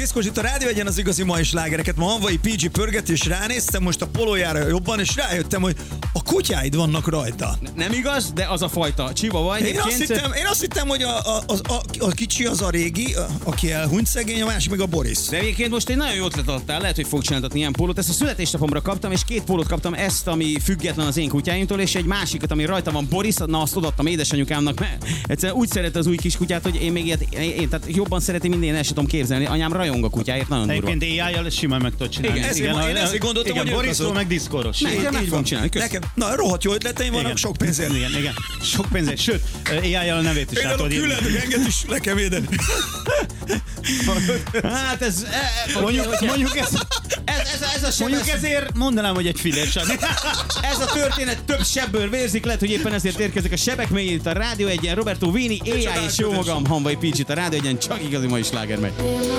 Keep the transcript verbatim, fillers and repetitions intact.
Piszkos, itt a Rádió Egyen az igazi mai slágereket. Ma Hanvai pé gé pörget, és ránéztem most a polójára jobban, és rájöttem, hogy a kutyáid vannak rajta. Nem igaz, de az a fajta csiva vagy. Én azt, hittem, én azt hittem, hogy a, a, a, a, a kicsi az a régi, a, aki elhunyt szegény, a másik meg a Boris. De egyébként most egy nagyon jó ötlet adtál, lehet, hogy fog csináltatni ilyen pólót. Ezt a születésnapomra kaptam, és két pólót kaptam, ezt, ami független az én kutyáimtól, és egy másikat, ami rajta van Boris, na azt odaadtam édesanyukámnak, mert egyszerűen úgy szeret az új kis kutyát, hogy én még ilyet, én, tehát jobban szereti, mint én, el sem tudom képzelni. Anyám rajong a kutyáért, nagyon durva. Egyébként á í-jal ezt simán meg tudod csinálni. Igen, igen, én ezért gondoltam, igen, hogy Borisról meg Discordos. Nekem meg fogom csinálni, kösz. Nekem, na, rohadt jó ötleteim vannak, sok pénzért. Igen, igen, sok pénzért. Sőt, á í-jal a nevét is Például látod. különböző enged is le kell védeni. Hát ez... E, e, mondjuk, okay, mondjuk ez... Ez, ez, ez a seb, Mondjuk ez, ezért mondanám, hogy egy fillér sem. ez a történet több sebből vérzik, lehet, hogy éppen ezért érkezik a sebek mélyét a Rádió Egyen, Roberto Vini, á í és jó magam, Hanvai pé gé, a Rádió Egyen, csak igazi mai sláger megy.